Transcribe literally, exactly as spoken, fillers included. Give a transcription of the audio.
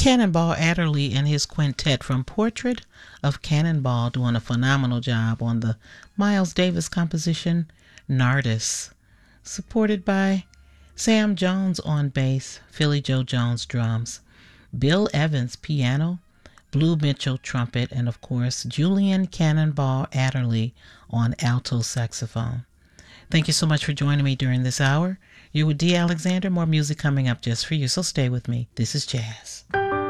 Cannonball Adderley and his quintet from Portrait of Cannonball doing a phenomenal job on the Miles Davis composition Nardis, supported by Sam Jones on bass, Philly Joe Jones drums, Bill Evans piano, Blue Mitchell trumpet, and of course Julian Cannonball Adderley on alto saxophone. Thank you so much for joining me during this hour. You're with Dee Alexander. More music coming up just for you, so stay with me. This is Jazz.